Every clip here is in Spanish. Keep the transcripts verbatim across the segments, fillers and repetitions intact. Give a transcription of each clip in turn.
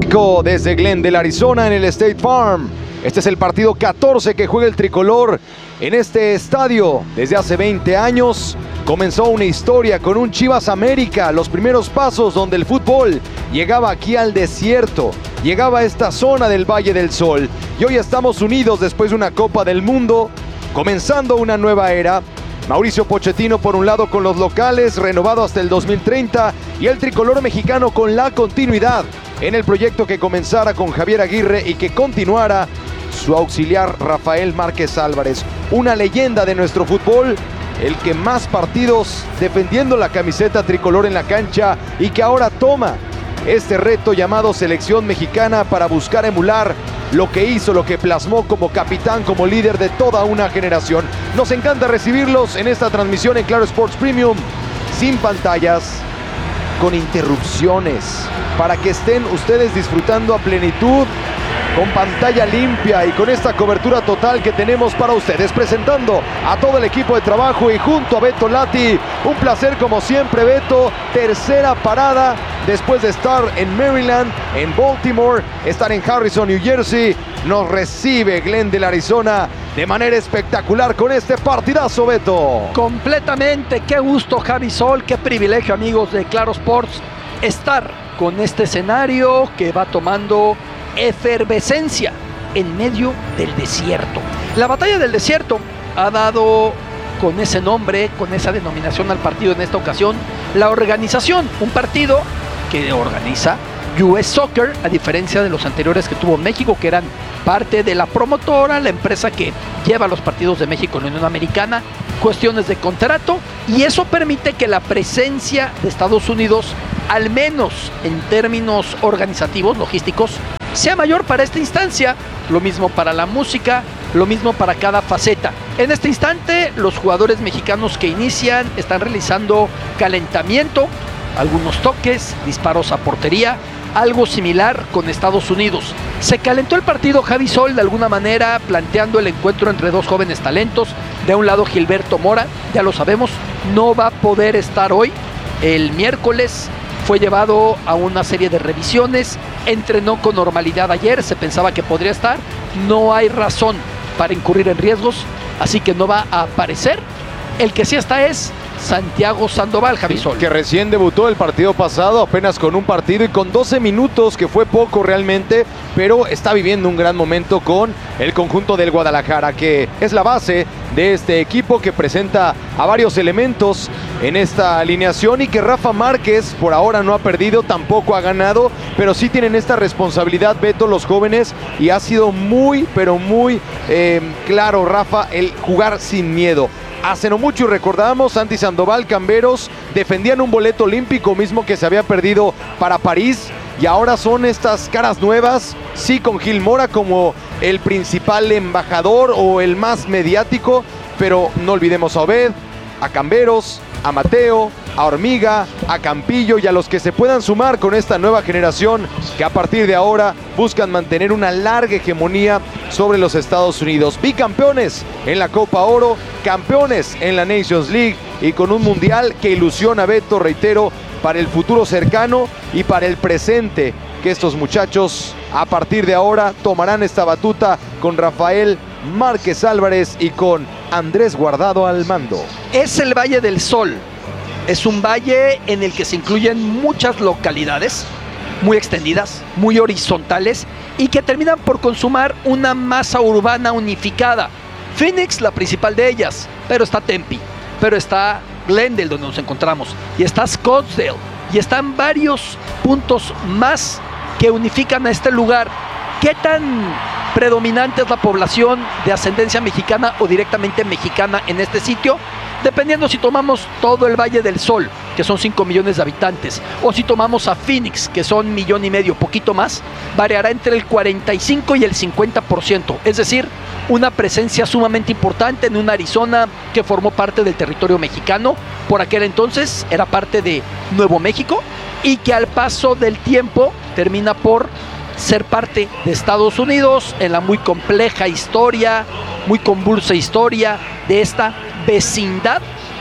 México, desde Glendale, Arizona, en el State Farm. Este es el partido catorce que juega el tricolor en este estadio. Desde hace veinte años comenzó una historia con un Chivas América, los primeros pasos donde el fútbol llegaba aquí al desierto, llegaba a esta zona del Valle del Sol. Y hoy estamos unidos después de una Copa del Mundo, comenzando una nueva era. Mauricio Pochettino por un lado con los locales, renovado hasta el dos mil treinta, y el tricolor mexicano con la continuidad en el proyecto que comenzara con Javier Aguirre y que continuara su auxiliar Rafael Márquez Álvarez, una leyenda de nuestro fútbol, el que más partidos defendiendo la camiseta tricolor en la cancha y que ahora toma este reto llamado Selección Mexicana para buscar emular lo que hizo, lo que plasmó como capitán, como líder de toda una generación. Nos encanta recibirlos en esta transmisión en Claro Sports Premium, sin pantallas, con interrupciones, para que estén ustedes disfrutando a plenitud, con pantalla limpia y con esta cobertura total que tenemos para ustedes, presentando a todo el equipo de trabajo y junto a Beto Lati. Un placer como siempre, Beto. Tercera parada después de estar en Maryland, en Baltimore, estar en Harrison, New Jersey. Nos recibe Glendale, Arizona, de manera espectacular con este partidazo, Beto. Completamente, qué gusto, Javi Sol, qué privilegio, amigos de Claro Sports, estar con este escenario que va tomando efervescencia en medio del desierto. La batalla del desierto ha dado con ese nombre, con esa denominación al partido en esta ocasión, la organización, un partido que organiza U S Soccer, a diferencia de los anteriores que tuvo México, que eran parte de la promotora, la empresa que lleva los partidos de México en la Unión Americana, cuestiones de contrato, y eso permite que la presencia de Estados Unidos, al menos en términos organizativos, logísticos, sea mayor para esta instancia. Lo mismo para la música, lo mismo para cada faceta. En este instante, los jugadores mexicanos que inician están realizando calentamiento, algunos toques, disparos a portería, algo similar con Estados Unidos. Se calentó el partido, Javi Sol, de alguna manera, planteando el encuentro entre dos jóvenes talentos. De un lado, Gilberto Mora, ya lo sabemos, no va a poder estar hoy. El miércoles fue llevado a una serie de revisiones, entrenó con normalidad ayer, se pensaba que podría estar, no hay razón para incurrir en riesgos, así que no va a aparecer. El que sí está es Santiago Sandoval, Javi Sol, que recién debutó el partido pasado, apenas con un partido y con doce minutos, que fue poco realmente, pero está viviendo un gran momento con el conjunto del Guadalajara, que es la base de este equipo que presenta a varios elementos en esta alineación y que Rafa Márquez por ahora no ha perdido, tampoco ha ganado, pero sí tienen esta responsabilidad, Beto, los jóvenes, y ha sido muy, pero muy eh, claro, Rafa, el jugar sin miedo. Hace no mucho, y recordamos, Santi Sandoval, Camberos defendían un boleto olímpico mismo que se había perdido para París, y ahora son estas caras nuevas, sí, con Gil Mora como el principal embajador o el más mediático, pero no olvidemos a Obed, a Camberos, a Mateo, a Hormiga, a Campillo y a los que se puedan sumar con esta nueva generación que a partir de ahora buscan mantener una larga hegemonía sobre los Estados Unidos. Bicampeones en la Copa Oro, campeones en la Nations League y con un mundial que ilusiona, Beto, reitero, para el futuro cercano y para el presente, que estos muchachos a partir de ahora tomarán esta batuta con Rafael Márquez Álvarez y con Andrés Guardado al mando. Es el Valle del Sol. Es un valle en el que se incluyen muchas localidades muy extendidas, muy horizontales y que terminan por consumar una masa urbana unificada. Phoenix, la principal de ellas, pero está Tempe, pero está Glendale, donde nos encontramos, y está Scottsdale, y están varios puntos más que unifican a este lugar. ¿Qué tan predominante es la población de ascendencia mexicana o directamente mexicana en este sitio? Dependiendo si tomamos todo el Valle del Sol, que son cinco millones de habitantes, o si tomamos a Phoenix, que son millón y medio, poquito más, variará entre el cuarenta y cinco y el cincuenta por ciento. Es decir, una presencia sumamente importante en una Arizona que formó parte del territorio mexicano. Por aquel entonces era parte de Nuevo México y que al paso del tiempo termina por ser parte de Estados Unidos en la muy compleja historia, muy convulsa historia de esta vecindad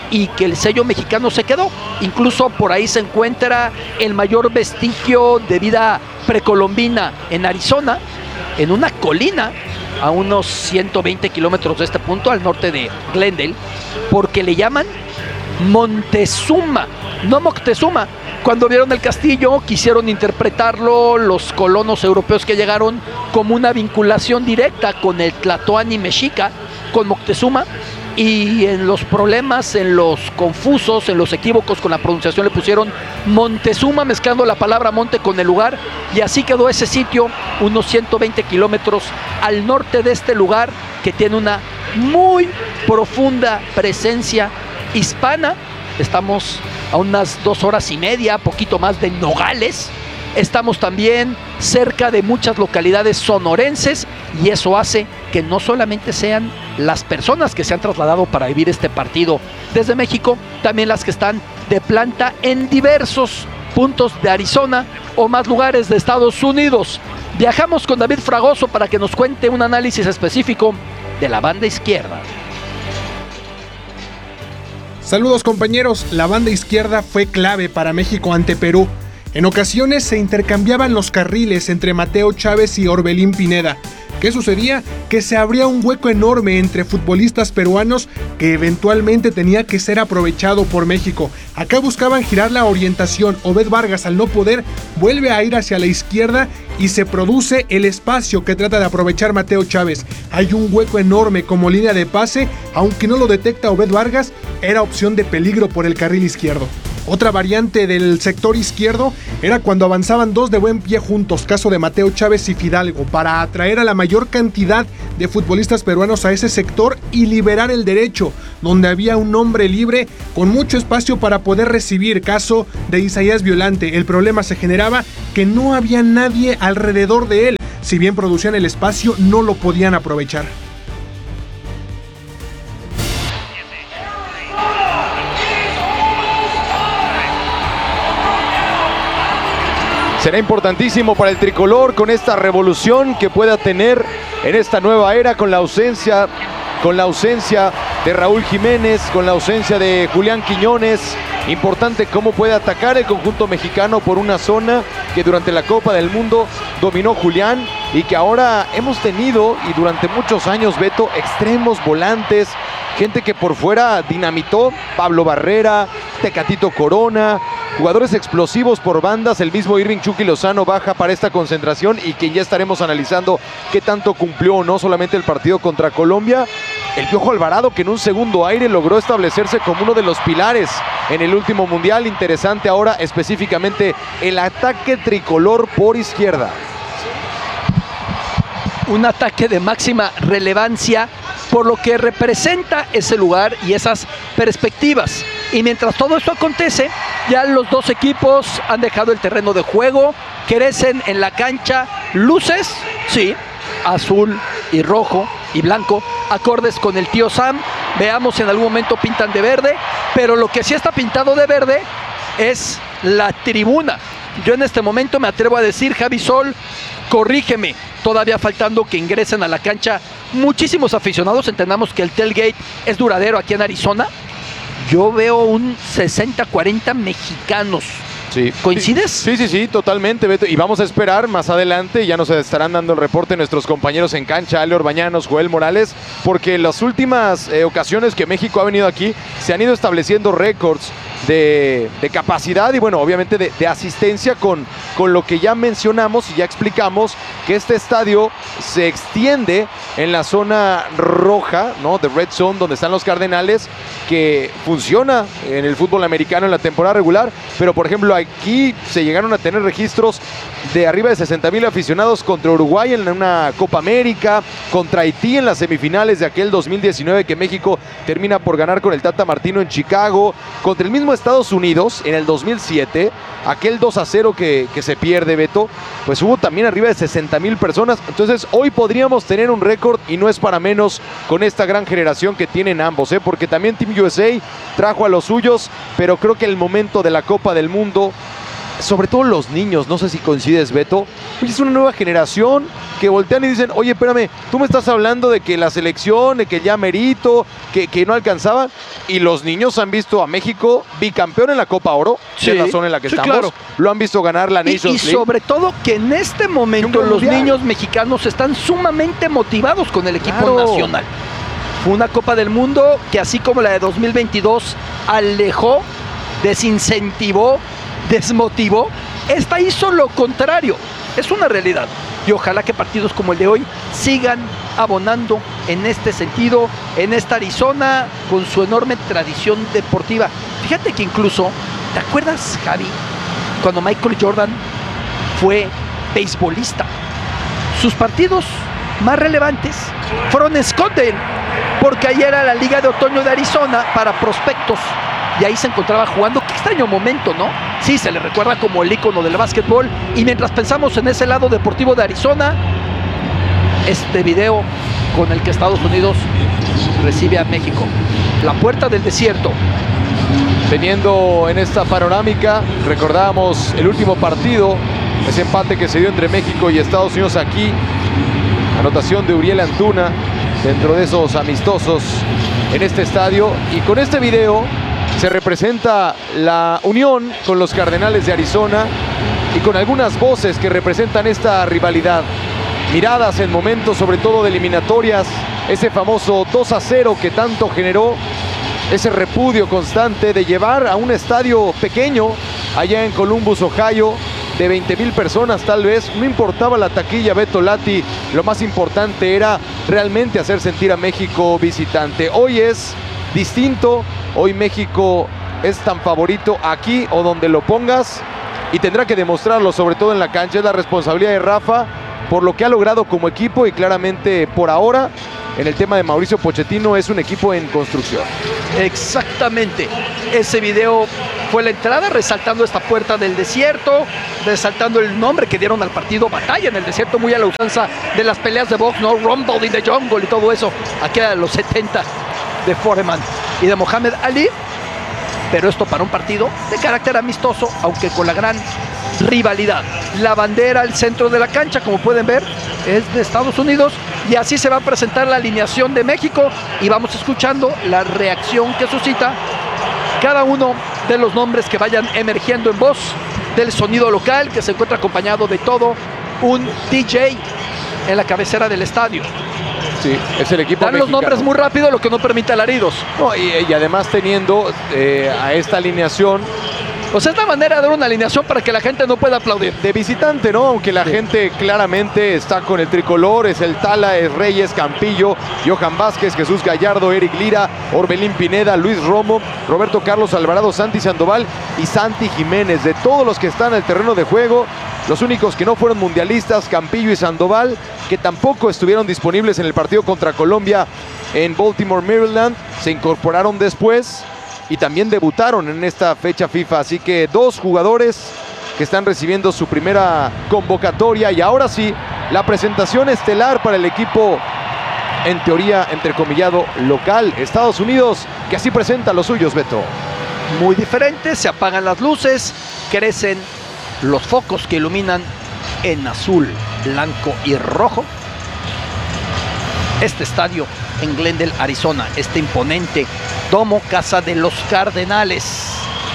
y que el sello mexicano se quedó. Incluso por ahí se encuentra el mayor vestigio de vida precolombina en Arizona, en una colina a unos ciento veinte kilómetros de este punto, al norte de Glendale, porque le llaman Montezuma, no Moctezuma. Cuando vieron el castillo, quisieron interpretarlo los colonos europeos que llegaron como una vinculación directa con el Tlatoani mexica, con Moctezuma, y en los problemas, en los confusos, en los equívocos con la pronunciación le pusieron Montezuma, mezclando la palabra monte con el lugar, y así quedó ese sitio, unos ciento veinte kilómetros al norte de este lugar, que tiene una muy profunda presencia hispana. Estamos a unas dos horas y media, poquito más, de Nogales. Estamos también cerca de muchas localidades sonorenses, y eso hace que no solamente sean las personas que se han trasladado para vivir este partido desde México, también las que están de planta en diversos puntos de Arizona o más lugares de Estados Unidos. Viajamos con David Fragoso para que nos cuente un análisis específico de la banda izquierda. Saludos compañeros, la banda izquierda fue clave para México ante Perú. En ocasiones se intercambiaban los carriles entre Mateo Chávez y Orbelín Pineda. ¿Qué sucedía? Que se abría un hueco enorme entre futbolistas peruanos que eventualmente tenía que ser aprovechado por México. Acá buscaban girar la orientación. Obed Vargas, al no poder, vuelve a ir hacia la izquierda y se produce el espacio que trata de aprovechar Mateo Chávez. Hay un hueco enorme como línea de pase, aunque no lo detecta Obed Vargas, era opción de peligro por el carril izquierdo. Otra variante del sector izquierdo era cuando avanzaban dos de buen pie juntos, caso de Mateo Chávez y Fidalgo, para atraer a la mayor cantidad de futbolistas peruanos a ese sector y liberar el derecho, donde había un hombre libre con mucho espacio para poder recibir, caso de Isaías Violante. El problema se generaba que no había nadie alrededor de él. Si bien producían el espacio, no lo podían aprovechar. Será importantísimo para el tricolor con esta revolución que pueda tener en esta nueva era, con la ausencia, con la ausencia de Raúl Jiménez, con la ausencia de Julián Quiñones. Importante cómo puede atacar el conjunto mexicano por una zona que durante la Copa del Mundo dominó Julián, y que ahora hemos tenido, y durante muchos años, Beto, extremos, volantes, gente que por fuera dinamitó. Pablo Barrera, Tecatito Corona, jugadores explosivos por bandas. El mismo Irving Chucky Lozano baja para esta concentración, y que ya estaremos analizando qué tanto cumplió o no solamente el partido contra Colombia. El Piojo Alvarado, que en un segundo aire logró establecerse como uno de los pilares en el último mundial. Interesante ahora específicamente el ataque tricolor por izquierda. Un ataque de máxima relevancia por lo que representa ese lugar y esas perspectivas. Y mientras todo esto acontece, ya los dos equipos han dejado el terreno de juego, crecen en la cancha luces, sí, azul y rojo y blanco, acordes con el tío Sam. Veamos si en algún momento pintan de verde, pero lo que sí está pintado de verde es la tribuna. Yo en este momento me atrevo a decir, Javi Sol, corrígeme, todavía faltando que ingresen a la cancha muchísimos aficionados. Entendamos que el tailgate es duradero aquí en Arizona. Yo veo un sesenta cuarenta mexicanos. Sí. ¿Coincides? Sí, sí, sí, totalmente, Beto. Y vamos a esperar más adelante, ya nos estarán dando el reporte nuestros compañeros en cancha, Ale Orbañanos, Joel Morales, porque en las últimas eh, ocasiones que México ha venido aquí, se han ido estableciendo récords de, de capacidad y, bueno, obviamente de, de asistencia con, con lo que ya mencionamos y ya explicamos, que este estadio se extiende en la zona roja, ¿no? De Red Zone, donde están los Cardenales, que funciona en el fútbol americano en la temporada regular, pero por ejemplo aquí se llegaron a tener registros de arriba de sesenta mil aficionados contra Uruguay en una Copa América, contra Haití en las semifinales de aquel dos mil diecinueve que México termina por ganar con el Tata Martino en Chicago, contra el mismo Estados Unidos en el dos mil siete, aquel dos a cero que, que se pierde, Beto, pues hubo también arriba de sesenta mil personas. Entonces hoy podríamos tener un récord, y no es para menos con esta gran generación que tienen ambos, ¿eh? Porque también Team U S A trajo a los suyos, pero creo que el momento de la Copa del Mundo sobre todo los niños, no sé si coincides, Beto, oye, es una nueva generación que voltean y dicen, oye, espérame, tú me estás hablando de que la selección, de que ya merito, que, que no alcanzaba, y los niños han visto a México bicampeón en la Copa Oro, Sí, que es la zona en la que sí, estamos, claro. lo han visto ganar la Y, Nations y League. sobre todo que en este momento gran los mundial. niños mexicanos están sumamente motivados con el equipo Claro. nacional. Fue una Copa del Mundo que, así como la de dos mil veintidós, alejó, desincentivó, desmotivó. Esta hizo lo contrario. Es una realidad. Y ojalá que partidos como el de hoy sigan abonando en este sentido, en esta Arizona, con su enorme tradición deportiva. Fíjate que incluso, ¿te acuerdas, Javi, cuando Michael Jordan fue beisbolista? Sus partidos más relevantes fueron en Scottsdale, porque ahí era la Liga de Otoño de Arizona para prospectos, y ahí se encontraba jugando. Qué extraño momento, ¿no? Sí, se le recuerda como el ícono del básquetbol, y mientras pensamos en ese lado deportivo de Arizona, este video con el que Estados Unidos recibe a México, la puerta del desierto. Teniendo en esta panorámica, recordábamos el último partido, ese empate que se dio entre México y Estados Unidos aquí, anotación de Uriel Antuna dentro de esos amistosos en este estadio, y con este video se representa la unión con los Cardenales de Arizona y con algunas voces que representan esta rivalidad, miradas en momentos sobre todo de eliminatorias, ese famoso dos a cero que tanto generó, ese repudio constante de llevar a un estadio pequeño allá en Columbus, Ohio, de veinte mil personas tal vez, no importaba la taquilla, Beto Lati, lo más importante era realmente hacer sentir a México visitante. Hoy es distinto, hoy México es tan favorito aquí o donde lo pongas, y tendrá que demostrarlo, sobre todo en la cancha. Es la responsabilidad de Rafa por lo que ha logrado como equipo, y claramente por ahora en el tema de Mauricio Pochettino es un equipo en construcción. Exactamente, ese video fue la entrada, resaltando esta puerta del desierto, resaltando el nombre que dieron al partido, Batalla en el Desierto, muy a la usanza de las peleas de box, ¿no? Rumble in the Jungle y todo eso, aquí a los setenta de Foreman y de Muhammad Ali. Pero esto para un partido de carácter amistoso, aunque con la gran rivalidad. La bandera al centro de la cancha, como pueden ver, es de Estados Unidos, y así se va a presentar la alineación de México, y vamos escuchando la reacción que suscita cada uno de los nombres que vayan emergiendo en voz del sonido local, que se encuentra acompañado de todo un D J en la cabecera del estadio. Sí, es el equipo Dan los mexicano. nombres muy rápido, lo que no permite alaridos. No, y, y además teniendo eh, a esta alineación Pues es la manera de dar una alineación para que la gente no pueda aplaudir. de visitante, ¿no? Aunque la Sí. gente claramente está con el tricolor, es el Tala, es Reyes, Campillo, Johan Vázquez, Jesús Gallardo, Eric Lira, Orbelín Pineda, Luis Romo, Roberto Carlos Alvarado, Santi Sandoval y Santi Jiménez. De todos los que están en el terreno de juego, los únicos que no fueron mundialistas, Campillo y Sandoval, que tampoco estuvieron disponibles en el partido contra Colombia en Baltimore, Maryland, se incorporaron después y también debutaron en esta fecha FIFA. Así que dos jugadores que están recibiendo su primera convocatoria, y ahora sí, la presentación estelar para el equipo, en teoría, entrecomillado, local, Estados Unidos, que así presenta a los suyos, Beto. Muy diferente, se apagan las luces, crecen los focos que iluminan en azul, blanco y rojo este estadio en Glendale, Arizona, este imponente domo, casa de los Cardenales.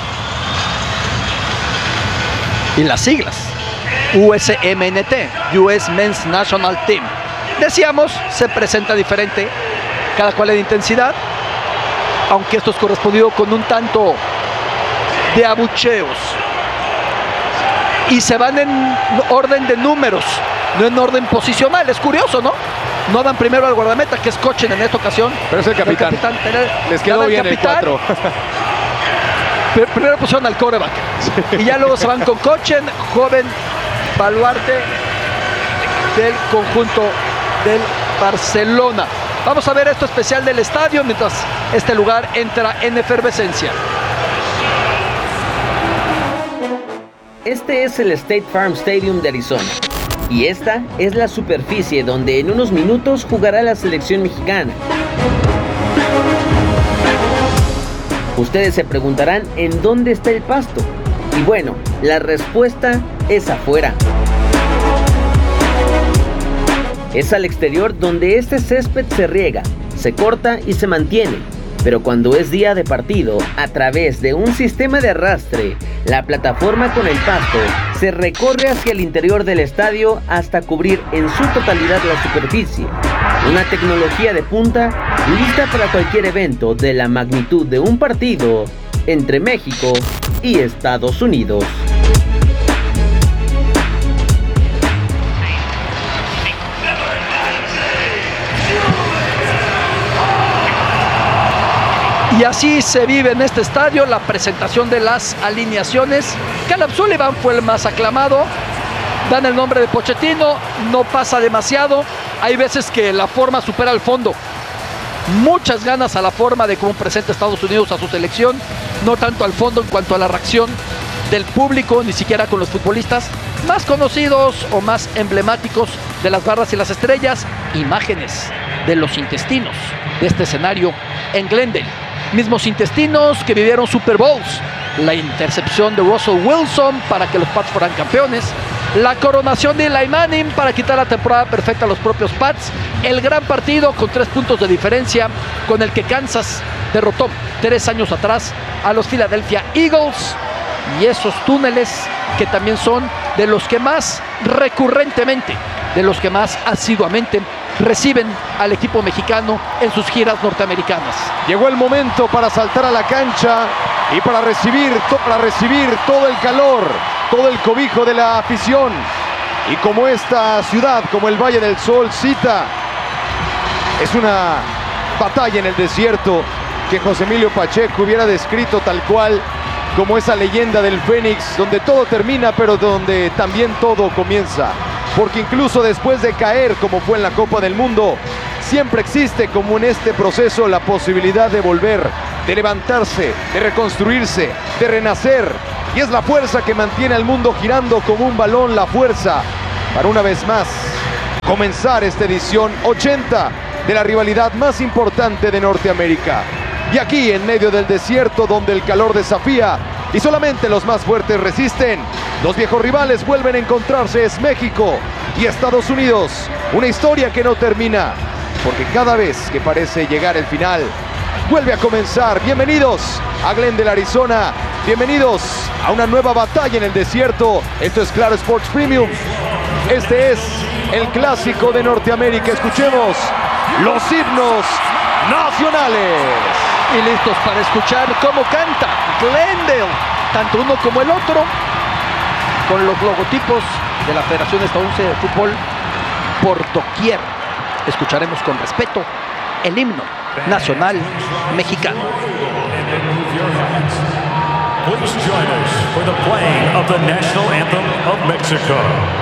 Y las siglas U S M N T, U S Men's National Team. Decíamos, se presenta diferente, cada cual en intensidad, aunque esto es correspondido con un tanto de abucheos. Y se van en orden de números, no en orden posicional. Es curioso, ¿no? No dan primero al guardameta, que es Kochen en esta ocasión. Pero es el capitán. capitán Les quedó bien el cuatro. Primero pusieron al quarterback. Y ya luego se van con Kochen, joven baluarte del conjunto del Barcelona. Vamos a ver esto especial del estadio mientras este lugar entra en efervescencia. Este es el State Farm Stadium de Arizona, y esta es la superficie donde en unos minutos jugará la selección mexicana. Ustedes se preguntarán en dónde está el pasto, y bueno, La respuesta es afuera. Es al exterior donde este césped se riega, se corta y se mantiene. Pero cuando es día de partido, a través de un sistema de arrastre, la plataforma con el pasto se recorre hacia el interior del estadio hasta cubrir en su totalidad la superficie. Una tecnología de punta lista para cualquier evento de la magnitud de un partido entre México y Estados Unidos. Y así se vive en este estadio la presentación de las alineaciones. Caleb Sullivan fue el más aclamado. Dan el nombre de Pochettino, no pasa demasiado. Hay veces que la forma supera el fondo. Muchas ganas a la forma de cómo presenta Estados Unidos a su selección, no tanto al fondo en cuanto a la reacción del público, ni siquiera con los futbolistas más conocidos o más emblemáticos de las barras y las estrellas. Imágenes de los intestinos de este escenario en Glendale. Mismos intestinos que vivieron Super Bowls, la intercepción de Russell Wilson para que los Pats fueran campeones, la coronación de Eli Manning para quitar la temporada perfecta a los propios Pats, el gran partido con tres puntos de diferencia con el que Kansas derrotó tres años atrás a los Philadelphia Eagles, y esos túneles que también son de los que más recurrentemente, de los que más asiduamente reciben al equipo mexicano en sus giras norteamericanas. Llegó el momento para saltar a la cancha y para recibir, para recibir todo el calor, todo el cobijo de la afición. Y como esta ciudad, como el Valle del Sol cita, es una batalla en el desierto que José Emilio Pacheco hubiera descrito tal cual como esa leyenda del Fénix, donde todo termina pero donde también todo comienza. Porque incluso después de caer, como fue en la Copa del Mundo, siempre existe, como en este proceso, la posibilidad de volver, de levantarse, de reconstruirse, de renacer. Y es la fuerza que mantiene al mundo girando como un balón, la fuerza para una vez más comenzar esta edición ochenta de la rivalidad más importante de Norteamérica. Y aquí, en medio del desierto, donde el calor desafía y solamente los más fuertes resisten, los viejos rivales vuelven a encontrarse. Es México y Estados Unidos, una historia que no termina, porque cada vez que parece llegar el final, vuelve a comenzar. Bienvenidos a Glendale, Arizona, bienvenidos a una nueva batalla en el desierto. Esto es Claro Sports Premium, este es el clásico de Norteamérica. Escuchemos los himnos nacionales. Y listos para escuchar cómo canta Glendale, tanto uno como el otro, con los logotipos de la Federación Estadounidense de Fútbol por doquier. Escucharemos con respeto el himno nacional mexicano. Please join us for the playing of the national anthem of Mexico.